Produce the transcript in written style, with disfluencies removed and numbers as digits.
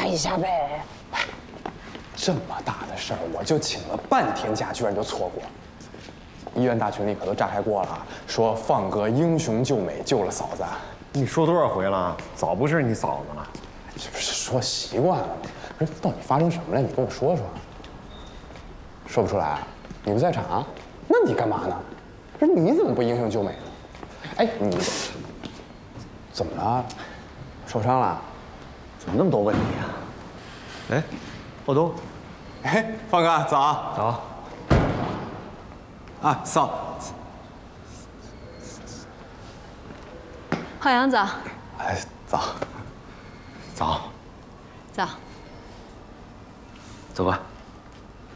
一下呗。这么大的事儿，我就请了半天假，居然就错过。医院大群里可都炸开锅了，说放哥英雄救美，救了嫂子。 你说多少回了？早不是你嫂子了。 这不是说习惯了吗？不是，到底发生什么了？你跟我说说。说不出来，你不在场啊？那你干嘛呢？不是你怎么不英雄救美呢？哎，你怎么了？受伤了？ 怎么那么多问题啊？哎，霍东， 哎，放哥早。 早。 啊，嫂。 浩洋早。 哎，早。早。 早。 走吧。